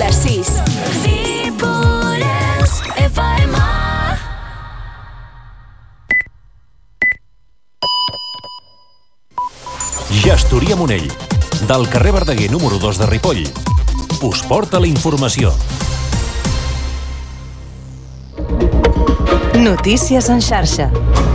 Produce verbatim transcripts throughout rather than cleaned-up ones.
les sis. Ripollès F M. Gestoria Monell, del carrer Verdaguer número dos de Ripoll, us porta la informació. Notícies en xarxa.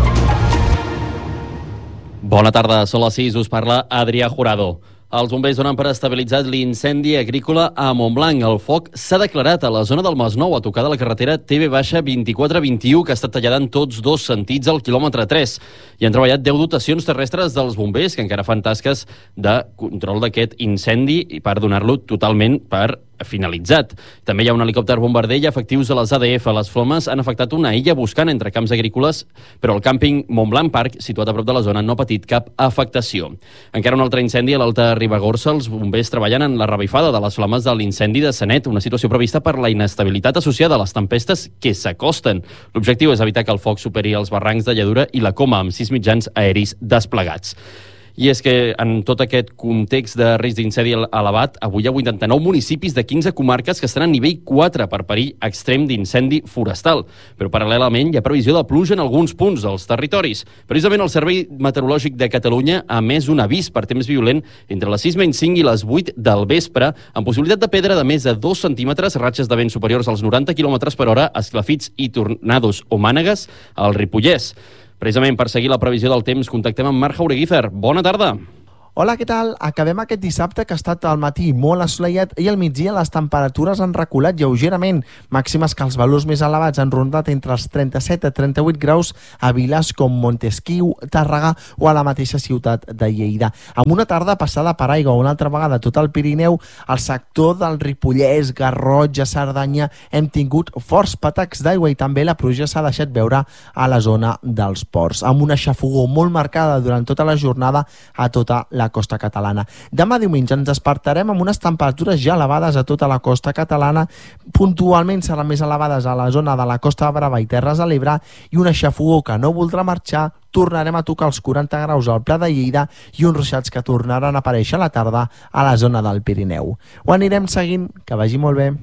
Bona tarda, són les sis, us parla Adrià Jurado. Els bombers donen per estabilitzat l'incendi agrícola a Montblanc. El foc s'ha declarat a la zona del Masnou, a tocar de la carretera T V vint-i-quatre vint i u, que ha estat tallada en tots dos sentits al quilòmetre tres. Hi han treballat deu dotacions terrestres dels bombers, que encara fan tasques de control d'aquest incendi i per donar-lo totalment per finalitzat. També hi ha un helicòpter bombarder i efectius a les A D F. Les flames han afectat una illa buscant entre camps agrícoles, però el càmping Montblanc Park, situat a prop de la zona, no ha patit cap afectació. Encara un altre incendi a l'Alta Ribagorça. Els bombers treballen en la revifada de les flames de l'incendi de Sanet, una situació prevista per la inestabilitat associada a les tempestes que s'acosten. L'objectiu és evitar que el foc superi els barrancs de Lladura i la Coma, amb sis mitjans aeris desplegats. I és que en tot aquest context de risc d'incendi elevat, avui hi ha vuitanta-nou municipis de quinze comarques que estan a nivell quatre per perill extrem d'incendi forestal. Però paral·lelament hi ha previsió de pluja en alguns punts dels territoris. Precisament el Servei Meteorològic de Catalunya ha emès un avís per temps violent entre les sis menys cinc i les vuit del vespre, amb possibilitat de pedra de més de dos centímetres, ratxes de vent superiors als noranta quilòmetres per hora, esclafits i tornados o mànegues al Ripollès. Precisament per seguir la previsió del temps, contactem amb Marc Jaureguízar. Bona tarda. Hola, què tal? Acabem aquest dissabte que ha estat al matí molt assolellat i al migdia les temperatures han reculat lleugerament, màximes que els valors més elevats han rondat entre els trenta-set a trenta-vuit graus a viles com Montesquiu, Tàrrega o a la mateixa ciutat de Lleida. Amb una tarda passada per aigua una altra vegada tot el Pirineu, al sector del Ripollès, Garrotxa, Cerdanya, hem tingut forts patacs d'aigua i també la pluja s'ha deixat veure a la zona dels ports, amb una xafogor molt marcada durant tota la jornada a tota la costa catalana. Demà diumenge ens despertarem amb unes temperatures ja elevades a tota la costa catalana, puntualment seran més elevades a la zona de la Costa Brava i Terres de l'Ebre i una xafogor que no voldrà marxar. Tornarem a tocar els quaranta graus al Pla de Lleida i uns ruixats que tornaran a aparèixer a la tarda a la zona del Pirineu. Ho anirem seguint, que vagi molt bé.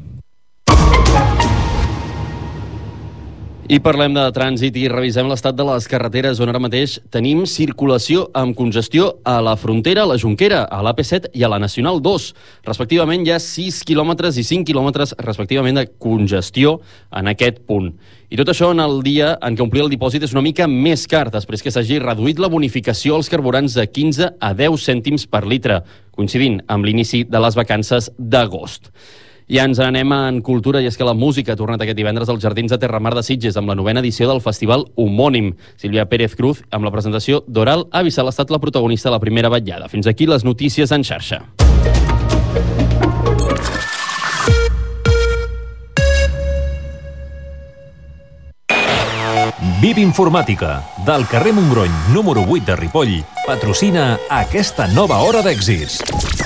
I parlem de trànsit i revisem l'estat de les carreteres, on ara mateix tenim circulació amb congestió a la frontera, a la Jonquera, a l'A P set i a la Nacional dos. Respectivament, hi ha sis quilòmetres i cinc quilòmetres, respectivament, de congestió en aquest punt. I tot això en el dia en què omplir el dipòsit és una mica més car, després que s'hagi reduït la bonificació als carburants de quinze a deu cèntims per litre, coincidint amb l'inici de les vacances d'agost. I ens anem en cultura, i és que la música ha tornat aquest divendres als Jardins de Terramar de Sitges amb la novena edició del festival homònim. Sílvia Pérez Cruz, amb la presentació d'Oral, ha avisat l'estat la protagonista de la primera vetllada. Fins aquí les notícies en xarxa. V I P Informàtica, del carrer Montgrony número vuit de Ripoll, patrocina aquesta nova hora d'èxits.